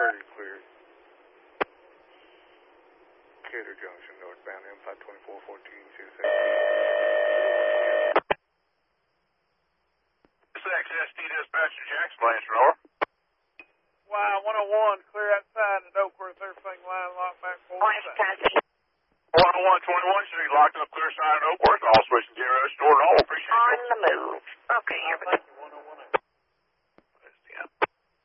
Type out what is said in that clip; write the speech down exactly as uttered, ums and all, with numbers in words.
very clear. Cater Junction, northbound, M five twenty-four fourteen, C S X. six S D dispatcher Jackson, Lancer, over. Y one oh one, clear outside at Oakworth, everything line locked back forward. one oh one twenty-one, Street locked up, clear side at Oakworth, all switching zero, store normal, appreciate it. On the move. Okay, here we go.